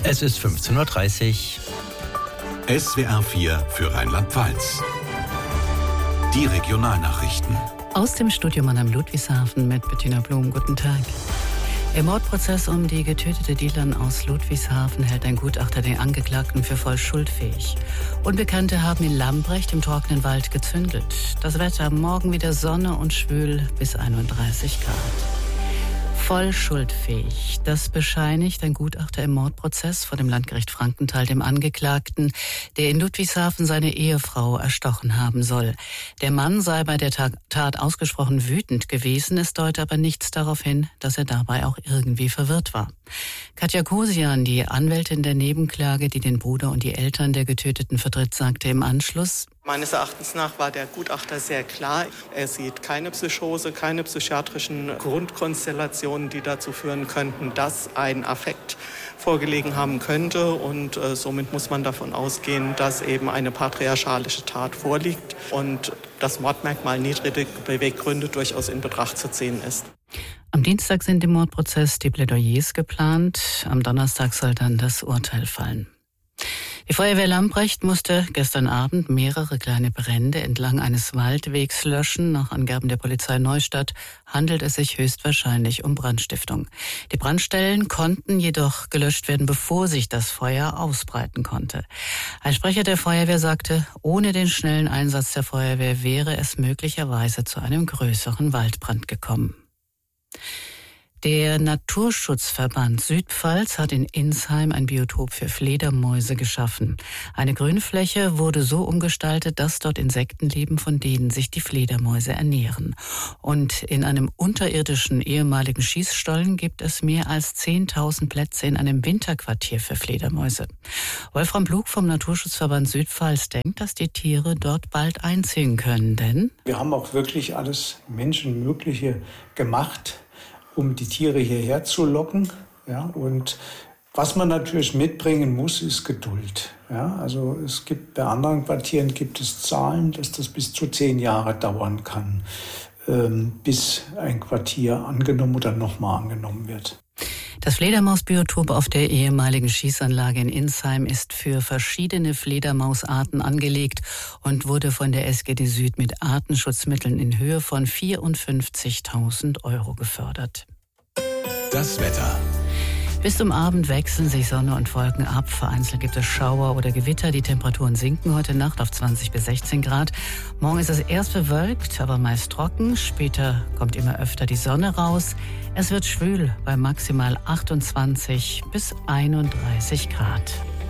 Es ist 15.30 Uhr. SWR 4 für Rheinland-Pfalz. Die Regionalnachrichten. Aus dem Studio Mannheim Ludwigshafen mit Bettina Blum. Guten Tag. Im Mordprozess um die getötete Dilan aus Ludwigshafen hält ein Gutachter den Angeklagten für voll schuldfähig. Unbekannte haben in Lambrecht im trockenen Wald gezündelt. Das Wetter morgen wieder Sonne und schwül bis 31 Grad. Voll schuldfähig. Das bescheinigt ein Gutachter im Mordprozess vor dem Landgericht Frankenthal dem Angeklagten, der in Ludwigshafen seine Ehefrau erstochen haben soll. Der Mann sei bei der Tat ausgesprochen wütend gewesen, es deute aber nichts darauf hin, dass er dabei auch irgendwie verwirrt war. Katja Kosian, die Anwältin der Nebenklage, die den Bruder und die Eltern der Getöteten vertritt, sagte im Anschluss: Meines Erachtens nach war der Gutachter sehr klar. Er sieht keine Psychose, keine psychiatrischen Grundkonstellationen, die dazu führen könnten, dass ein Affekt vorgelegen haben könnte. Und somit muss man davon ausgehen, dass eben eine patriarchalische Tat vorliegt und das Mordmerkmal niedrige Beweggründe durchaus in Betracht zu ziehen ist. Am Dienstag sind im Mordprozess die Plädoyers geplant. Am Donnerstag soll dann das Urteil fallen. Die Feuerwehr Lambrecht musste gestern Abend mehrere kleine Brände entlang eines Waldwegs löschen. Nach Angaben der Polizei Neustadt handelt es sich höchstwahrscheinlich um Brandstiftung. Die Brandstellen konnten jedoch gelöscht werden, bevor sich das Feuer ausbreiten konnte. Ein Sprecher der Feuerwehr sagte, ohne den schnellen Einsatz der Feuerwehr wäre es möglicherweise zu einem größeren Waldbrand gekommen. Der Naturschutzverband Südpfalz hat in Insheim ein Biotop für Fledermäuse geschaffen. Eine Grünfläche wurde so umgestaltet, dass dort Insekten leben, von denen sich die Fledermäuse ernähren. Und in einem unterirdischen ehemaligen Schießstollen gibt es mehr als 10.000 Plätze in einem Winterquartier für Fledermäuse. Wolfram Blug vom Naturschutzverband Südpfalz denkt, dass die Tiere dort bald einziehen können, denn wir haben auch wirklich alles Menschenmögliche gemacht, um die Tiere hierher zu locken. Ja, und was man natürlich mitbringen muss, ist Geduld. Ja, also es gibt bei anderen Quartieren gibt es Zahlen, dass das bis zu 10 Jahre dauern kann, bis ein Quartier angenommen oder nochmal angenommen wird. Das Fledermausbiotop auf der ehemaligen Schießanlage in Insheim ist für verschiedene Fledermausarten angelegt und wurde von der SGD Süd mit Artenschutzmitteln in Höhe von 54.000 € gefördert. Das Wetter. Bis zum Abend wechseln sich Sonne und Wolken ab. Vereinzelt gibt es Schauer oder Gewitter. Die Temperaturen sinken heute Nacht auf 20 bis 16 Grad. Morgen ist es erst bewölkt, aber meist trocken. Später kommt immer öfter die Sonne raus. Es wird schwül bei maximal 28 bis 31 Grad.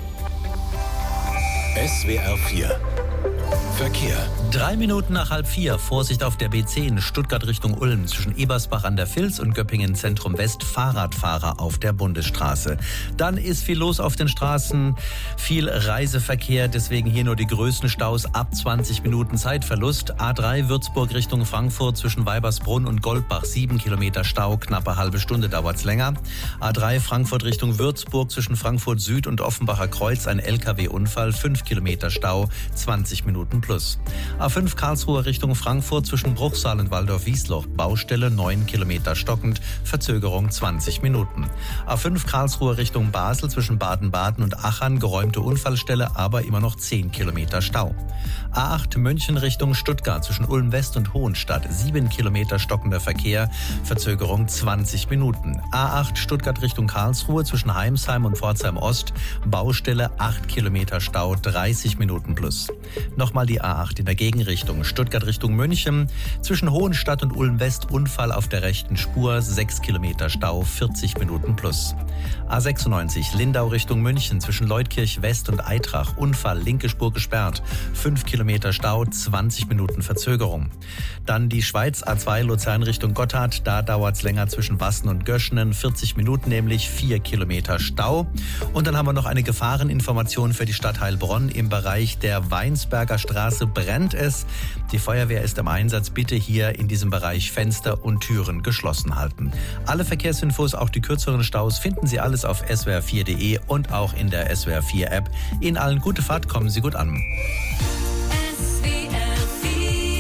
SWR 4 Verkehr. 3 Minuten nach 3:30. Vorsicht auf der B10 Stuttgart Richtung Ulm zwischen Ebersbach an der Vils und Göppingen Zentrum West. Fahrradfahrer auf der Bundesstraße. Dann ist viel los auf den Straßen, viel Reiseverkehr, deswegen hier nur die größten Staus ab 20 Minuten Zeitverlust. A3 Würzburg Richtung Frankfurt zwischen Weibersbrunn und Goldbach 7 Kilometer Stau, knappe halbe Stunde dauert's länger. A3 Frankfurt Richtung Würzburg zwischen Frankfurt Süd und Offenbacher Kreuz ein LKW-Unfall, 5 Kilometer Stau, 20 Minuten plus. A5 Karlsruhe Richtung Frankfurt zwischen Bruchsal und Waldorf-Wiesloch, Baustelle 9 Kilometer stockend, Verzögerung 20 Minuten. A5 Karlsruhe Richtung Basel zwischen Baden-Baden und Achern, geräumte Unfallstelle, aber immer noch 10 Kilometer Stau. A8 München Richtung Stuttgart zwischen Ulm West und Hohenstadt, 7 Kilometer stockender Verkehr, Verzögerung 20 Minuten. A8 Stuttgart Richtung Karlsruhe zwischen Heimsheim und Pforzheim Ost, Baustelle 8 Kilometer Stau, 30 Minuten plus. Nochmal die A8 in der Gegenrichtung. Stuttgart Richtung München. Zwischen Hohenstadt und Ulm West Unfall auf der rechten Spur. 6 Kilometer Stau, 40 Minuten plus. A96 Lindau Richtung München. Zwischen Leutkirch West und Eitrach. Unfall, linke Spur gesperrt. 5 Kilometer Stau, 20 Minuten Verzögerung. Dann die Schweiz A2 Luzern Richtung Gotthard. Da dauert es länger zwischen Wassen und Göschenen. 40 Minuten nämlich, 4 Kilometer Stau. Und dann haben wir noch eine Gefahreninformation für die Stadt Heilbronn. Im Bereich der Weinsberger Straße brennt es. Die Feuerwehr ist im Einsatz. Bitte hier in diesem Bereich Fenster und Türen geschlossen halten. Alle Verkehrsinfos, auch die kürzeren Staus, finden Sie alles auf swr4.de und auch in der SWR4 App. Ihnen allen gute Fahrt, kommen Sie gut an.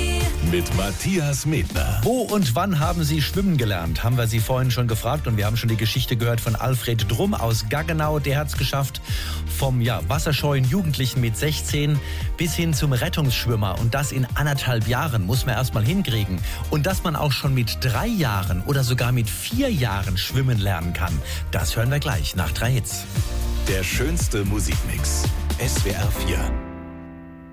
mit Matthias Medner. Wo und wann haben Sie schwimmen gelernt? Haben wir Sie vorhin schon gefragt und wir haben schon die Geschichte gehört von Alfred Drumm aus Gaggenau. Der hat es geschafft, vom wasserscheuen Jugendlichen mit 16 bis hin zum Rettungsschwimmer. Und das in 1,5 Jahren muss man erst mal hinkriegen. Und dass man auch schon mit 3 Jahren oder sogar mit 4 Jahren schwimmen lernen kann, das hören wir gleich nach 3 Hits. Der schönste Musikmix. SWR 4.